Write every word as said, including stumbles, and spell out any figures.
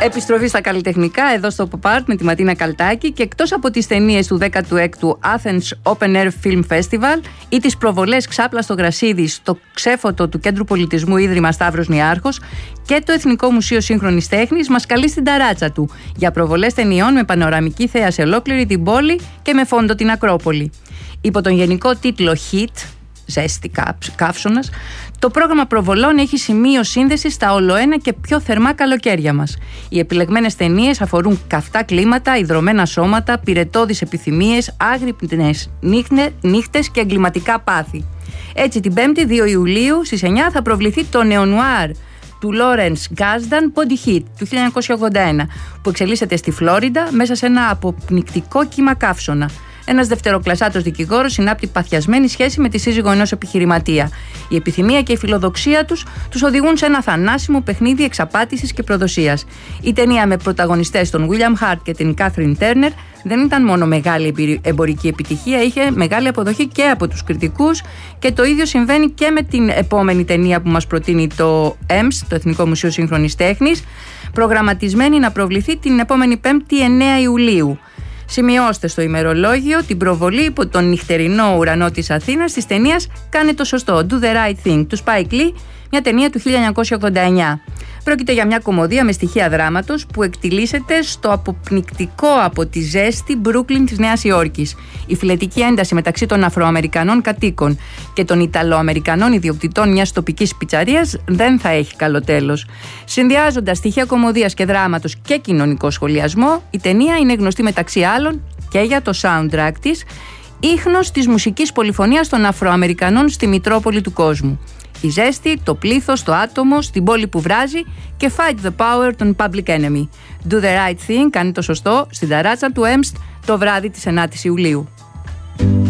Επιστροφή στα καλλιτεχνικά εδώ στο Pop Art με τη Ματίνα Καλτάκη, και εκτός από τις ταινίες του δέκατου έκτου Athens Open Air Film Festival ή τις προβολές Ξάπλα στο Γρασίδι στο ξέφωτο του Κέντρου Πολιτισμού Ίδρυμα Σταύρος Νιάρχος και το Εθνικό Μουσείο Σύγχρονης Τέχνης μας καλεί στην ταράτσα του για προβολές ταινιών με πανοραμική θέα σε ολόκληρη την πόλη και με φόντο την Ακρόπολη. Υπό τον γενικό τίτλο Heat, ζέστη καύσωνας, το πρόγραμμα προβολών έχει σημείο σύνδεση στα ολοένα και πιο θερμά καλοκαίρια μας. Οι επιλεγμένες ταινίες αφορούν καυτά κλίματα, ιδρωμένα σώματα, πυρετώδεις επιθυμίες, άγρυπνες νύχτες και εγκληματικά πάθη. Έτσι, την Πέμπτη δύο Ιουλίου στις εννιά θα προβληθεί το νεονουάρ του Λόρενς Γκάσνταν Body Heat του χίλια εννιακόσια ογδόντα ένα, που εξελίσσεται στη Φλόριντα μέσα σε ένα αποπνικτικό κύμα καύσωνα. Ένας δευτεροκλασσάτος δικηγόρος συνάπτει παθιασμένη σχέση με τη σύζυγο ενός επιχειρηματία. Η επιθυμία και η φιλοδοξία τους τους οδηγούν σε ένα θανάσιμο παιχνίδι εξαπάτησης και προδοσίας. Η ταινία, με πρωταγωνιστές τον William Hart και την Catherine Turner, δεν ήταν μόνο μεγάλη εμπορική επιτυχία, είχε μεγάλη αποδοχή και από τους κριτικούς, και το ίδιο συμβαίνει και με την επόμενη ταινία που μας προτείνει το ι εμ ες, το Εθνικό Μουσείο Σύγχρονης Τέχνης, προγραμματισμένη να προβληθεί την επόμενη Πέμπτη εννέα Ιουλίου. Σημειώστε στο ημερολόγιο την προβολή υπό τον νυχτερινό ουρανό της Αθήνας της ταινίας «Κάνε το σωστό», Do the Right Thing, του Spike Lee, μια ταινία του χίλια εννιακόσια ογδόντα εννιά. Πρόκειται για μια κωμωδία με στοιχεία δράματος που εκτιλήσεται στο αποπνικτικό από τη ζέστη Μπρούκλιν της Νέας Υόρκης. Η φιλετική ένταση μεταξύ των Αφροαμερικανών κατοίκων και των Ιταλοαμερικανών ιδιοκτητών μιας τοπικής πιτσαρίας δεν θα έχει καλό τέλος. Συνδυάζοντας στοιχεία κωμωδίας και δράματος και κοινωνικό σχολιασμό, η ταινία είναι γνωστή μεταξύ άλλων και για το soundtrack της, ίχνος της μουσικής πολυφωνίας των Αφροαμερικανών στη Μητρόπολη του κόσμου. Η ζέστη, το πλήθος, το άτομο, στην πόλη που βράζει, και Fight the Power των Public Enemy. Do the Right Thing, κάνει το σωστό, στην ταράτσα του ι εμ ες το βράδυ της εννέας Ιουλίου.